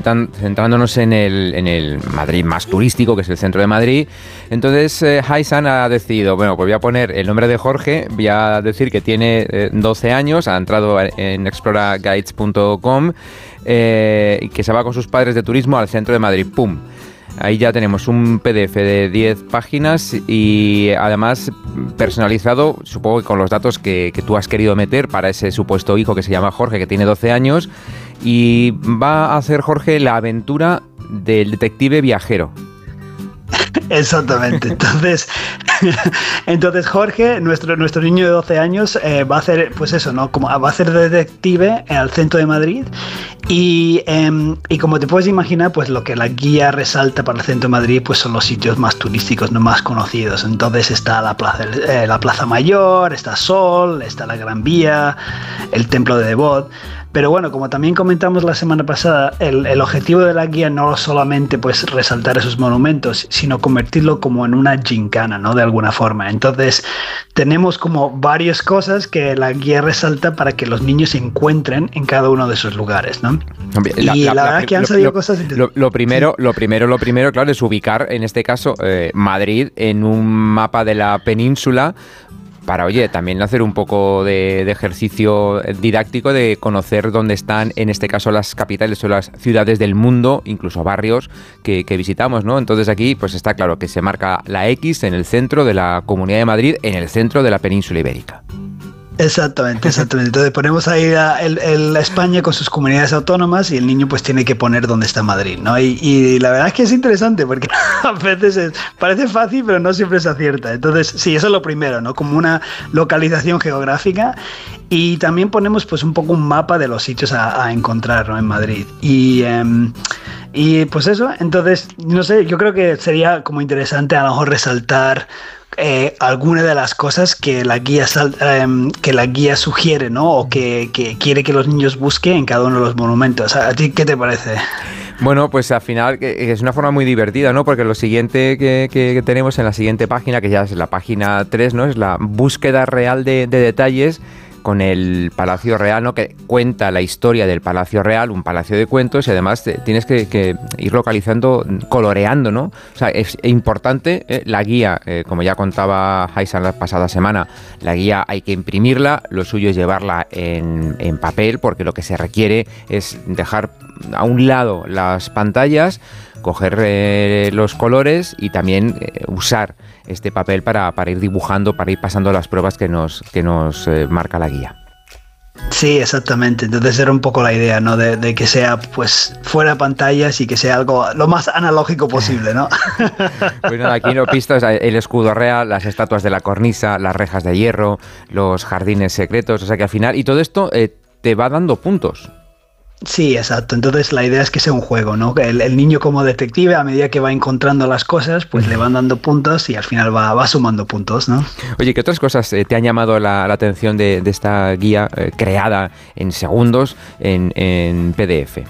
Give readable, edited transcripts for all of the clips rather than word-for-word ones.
centrándonos en el Madrid más turístico, que es el centro de Madrid. Entonces, Haysan ha decidido, bueno, pues voy a poner el nombre de Jorge, voy a decir que tiene 12 años, ha entrado en exploraguides.com, y que se va con sus padres de turismo al centro de Madrid. ¡Pum! Ahí ya tenemos un PDF de 10 páginas y además personalizado, supongo que con los datos que tú has querido meter para ese supuesto hijo que se llama Jorge, que tiene 12 años, y va a hacer Jorge la aventura del detective viajero. Exactamente. Entonces Jorge, nuestro niño de 12 años, va a hacer, pues eso, ¿no? Como va a ser detective en el centro de Madrid y como te puedes imaginar, pues lo que la guía resalta para el centro de Madrid, pues son los sitios más turísticos, no más conocidos. Entonces está la Plaza Mayor, está Sol, está la Gran Vía, el Templo de Devot. Pero bueno, como también comentamos la semana pasada, el objetivo de la guía no es solamente pues resaltar esos monumentos, sino convertirlo como en una gincana, ¿no? De alguna forma. Entonces, tenemos como varias cosas que la guía resalta para que los niños se encuentren en cada uno de esos lugares, ¿no? La verdad que han salido cosas... Lo primero, claro, es ubicar, en este caso, Madrid en un mapa de la península, para, oye, también hacer un poco de ejercicio didáctico de conocer dónde están, en este caso, las capitales o las ciudades del mundo, incluso barrios que visitamos, ¿no? Entonces aquí, pues está claro que se marca la X en el centro de la Comunidad de Madrid, en el centro de la península ibérica. Exactamente. Entonces ponemos ahí la España con sus comunidades autónomas y el niño pues tiene que poner dónde está Madrid, ¿no? Y la verdad es que es interesante porque a veces parece fácil, pero no siempre se acierta. Entonces, sí, eso es lo primero, ¿no? Como una localización geográfica. Y también ponemos pues un poco un mapa de los sitios a encontrar, ¿no? En Madrid. Y pues eso, entonces, no sé, yo creo que sería como interesante a lo mejor resaltar alguna de las cosas que la guía sugiere, ¿no? O que quiere que los niños busquen en cada uno de los monumentos. ¿A ti qué te parece? Bueno, pues al final es una forma muy divertida, ¿no? Porque lo siguiente que tenemos en la siguiente página, que ya es la página 3, ¿no? Es la búsqueda real de detalles con el Palacio Real, ¿no? Que cuenta la historia del Palacio Real, un palacio de cuentos, y además tienes que ir localizando, coloreando, ¿no? O sea, es importante la guía, como ya contaba Haysan la pasada semana, la guía hay que imprimirla, lo suyo es llevarla en papel, porque lo que se requiere es dejar a un lado las pantallas, coger los colores y también usar este papel para ir dibujando, para ir pasando las pruebas que nos marca la guía. Sí, exactamente. Entonces era un poco la idea, ¿no? De que sea pues fuera pantallas y que sea algo lo más analógico posible, ¿no? Pues nada, aquí no pistas, el escudo real, las estatuas de la cornisa, las rejas de hierro, los jardines secretos, o sea que al final, y todo esto te va dando puntos. Sí, exacto. Entonces la idea es que sea un juego, ¿no? El niño como detective, a medida que va encontrando las cosas, pues le van dando puntos y al final va sumando puntos, ¿no? Oye, ¿qué otras cosas te han llamado la atención de esta guía creada en segundos en PDF?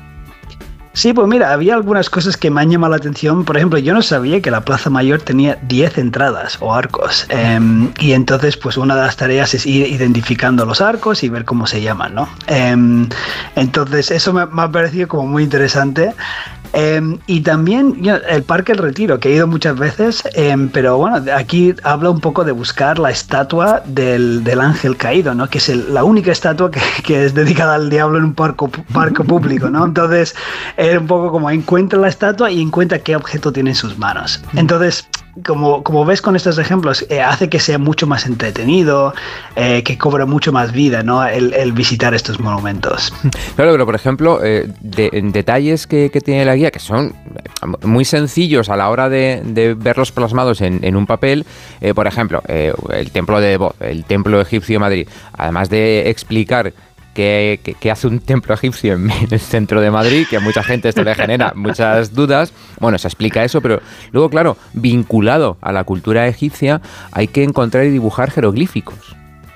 Sí, pues mira, había algunas cosas que me han llamado la atención. Por ejemplo, yo no sabía que la Plaza Mayor tenía 10 entradas o arcos. Y entonces, pues una de las tareas es ir identificando los arcos y ver cómo se llaman, ¿no? Entonces, eso me ha parecido como muy interesante. Y también el Parque El Retiro, que he ido muchas veces, pero bueno, aquí habla un poco de buscar la estatua del ángel caído, ¿no? Que es la única estatua que es dedicada al diablo en un parque público, ¿no? Entonces, era un poco como encuentra la estatua y encuentra qué objeto tiene en sus manos. Entonces, como ves con estos ejemplos, hace que sea mucho más entretenido, que cobra mucho más vida, ¿no? El visitar estos monumentos. Claro, pero por ejemplo, detalles que tiene la guía, que son muy sencillos a la hora de verlos plasmados en un papel. Por ejemplo, el templo de Devot, el templo egipcio de Madrid, además de explicar qué hace un templo egipcio en el centro de Madrid, que a mucha gente esto le genera muchas dudas. Bueno, se explica eso, pero luego, claro, vinculado a la cultura egipcia, hay que encontrar y dibujar jeroglíficos.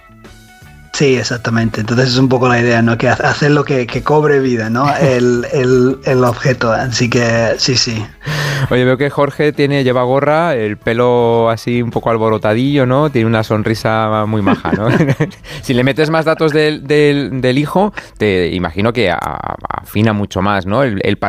Sí, exactamente. Entonces es un poco la idea, ¿no? Que hacerlo que cobre vida, ¿no? El objeto. Así que sí. Oye, veo que Jorge lleva gorra, el pelo así un poco alborotadillo, ¿no? Tiene una sonrisa muy maja, ¿no? Si le metes más datos del hijo, te imagino que afina mucho más, ¿no? El